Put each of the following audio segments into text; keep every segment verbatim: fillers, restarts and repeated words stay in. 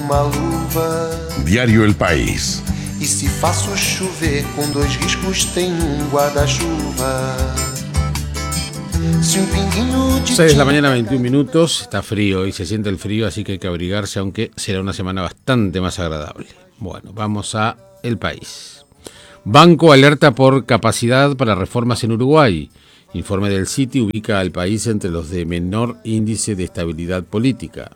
uma luva. Diario El País. E se faço chover com dois riscos tem um guarda-chuva. Si un pinguinho de seis de la mañana, veintiún minutos. Está frío y se siente el frío, así que hay que abrigarse, aunque será una semana bastante más agradable. Bueno, vamos a El País. Banco alerta por capacidad para reformas en Uruguay. Informe del Citi ubica al país entre los de menor índice de estabilidad política.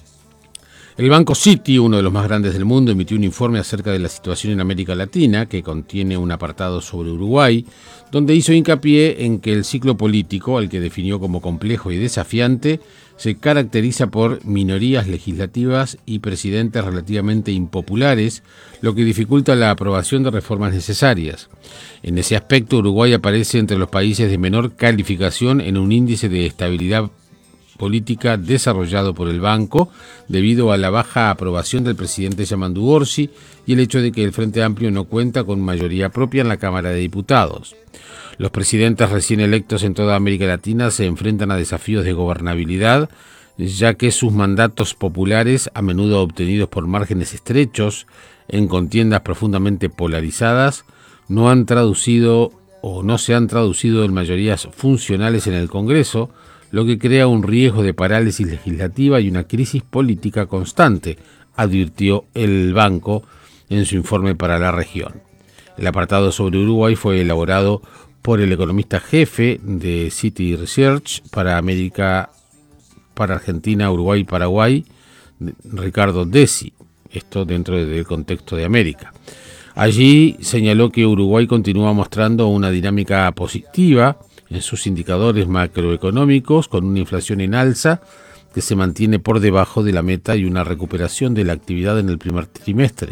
El Banco Citi, uno de los más grandes del mundo, emitió un informe acerca de la situación en América Latina, que contiene un apartado sobre Uruguay, donde hizo hincapié en que el ciclo político, al que definió como complejo y desafiante, se caracteriza por minorías legislativas y presidentes relativamente impopulares, lo que dificulta la aprobación de reformas necesarias. En ese aspecto, Uruguay aparece entre los países de menor calificación en un índice de estabilidad política desarrollado por el banco debido a la baja aprobación del presidente Yamandu Orsi y el hecho de que el Frente Amplio no cuenta con mayoría propia en la Cámara de Diputados. Los presidentes recién electos en toda América Latina se enfrentan a desafíos de gobernabilidad, ya que sus mandatos populares, a menudo obtenidos por márgenes estrechos en contiendas profundamente polarizadas, no han traducido o no se han traducido en mayorías funcionales en el Congreso, lo que crea un riesgo de parálisis legislativa y una crisis política constante, advirtió el banco en su informe para la región. El apartado sobre Uruguay fue elaborado por el economista jefe de Citi Research para América, para Argentina, Uruguay y Paraguay, Ricardo Desi, esto dentro del contexto de América. Allí señaló que Uruguay continúa mostrando una dinámica positiva en sus indicadores macroeconómicos, con una inflación en alza que se mantiene por debajo de la meta y una recuperación de la actividad en el primer trimestre.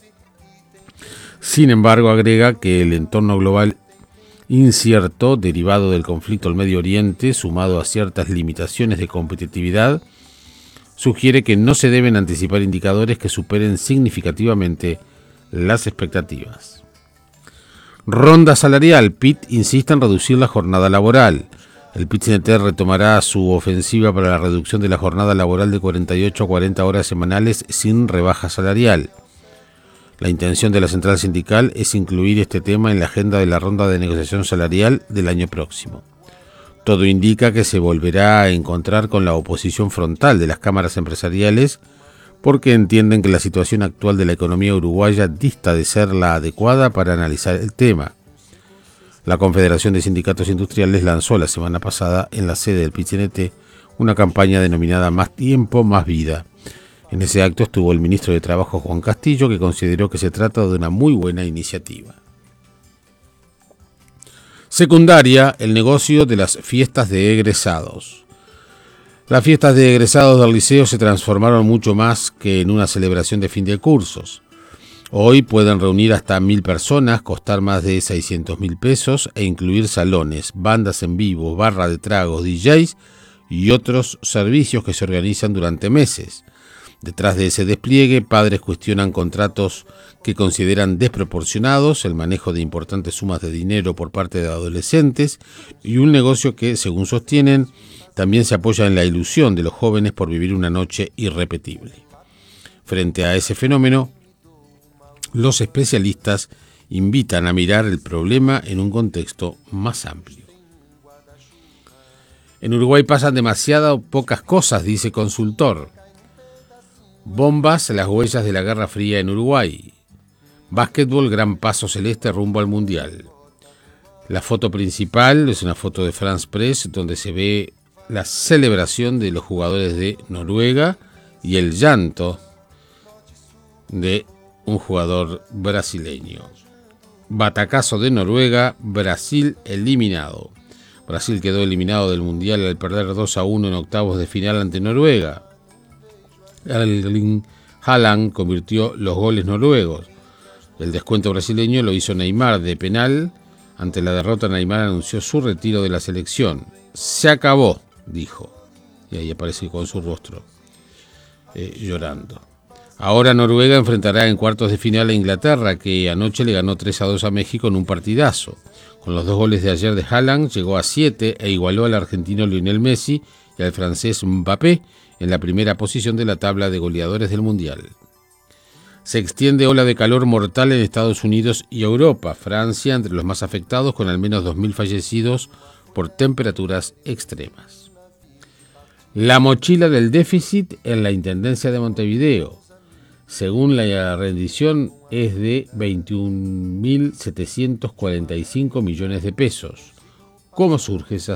Sin embargo, agrega que el entorno global incierto, derivado del conflicto al Medio Oriente, sumado a ciertas limitaciones de competitividad, sugiere que no se deben anticipar indicadores que superen significativamente las expectativas. Ronda salarial. P I T insiste en reducir la jornada laboral. El P I T C N T retomará su ofensiva para la reducción de la jornada laboral de cuarenta y ocho a cuarenta horas semanales sin rebaja salarial. La intención de la central sindical es incluir este tema en la agenda de la ronda de negociación salarial del año próximo. Todo indica que se volverá a encontrar con la oposición frontal de las cámaras empresariales, porque entienden que la situación actual de la economía uruguaya dista de ser la adecuada para analizar el tema. La Confederación de Sindicatos Industriales lanzó la semana pasada en la sede del P I T C N T una campaña denominada Más Tiempo, Más Vida. En ese acto estuvo el ministro de Trabajo Juan Castillo, que consideró que se trata de una muy buena iniciativa. Secundaria, el negocio de las fiestas de egresados. Las fiestas de egresados del liceo se transformaron mucho más que en una celebración de fin de cursos. Hoy pueden reunir hasta mil personas, costar más de seiscientos mil pesos e incluir salones, bandas en vivo, barra de tragos, D Js y otros servicios que se organizan durante meses. Detrás de ese despliegue, padres cuestionan contratos que consideran desproporcionados, el manejo de importantes sumas de dinero por parte de adolescentes y un negocio que, según sostienen, también se apoya en la ilusión de los jóvenes por vivir una noche irrepetible. Frente a ese fenómeno, los especialistas invitan a mirar el problema en un contexto más amplio. En Uruguay pasan demasiado pocas cosas, dice consultor. Bombas, las huellas de la Guerra Fría en Uruguay. Básquetbol, gran paso celeste rumbo al Mundial. La foto principal es una foto de France Press, donde se ve la celebración de los jugadores de Noruega y el llanto de un jugador brasileño. Batacazo de Noruega, Brasil eliminado. Brasil quedó eliminado del Mundial al perder dos a uno en octavos de final ante Noruega. Erling Haaland convirtió los goles noruegos. El descuento brasileño lo hizo Neymar de penal. Ante la derrota, Neymar anunció su retiro de la selección. Se acabó, dijo. Y ahí aparece con su rostro eh, llorando. Ahora Noruega enfrentará en cuartos de final a Inglaterra, que anoche le ganó tres a dos a México en un partidazo. Con los dos goles de ayer de Haaland, llegó a siete e igualó al argentino Lionel Messi y al francés Mbappé en la primera posición de la tabla de goleadores del Mundial. Se extiende ola de calor mortal en Estados Unidos y Europa. Francia entre los más afectados, con al menos dos mil fallecidos por temperaturas extremas. La mochila del déficit en la Intendencia de Montevideo, según la rendición, es de veintiún mil setecientos cuarenta y cinco millones de pesos. ¿Cómo surge esa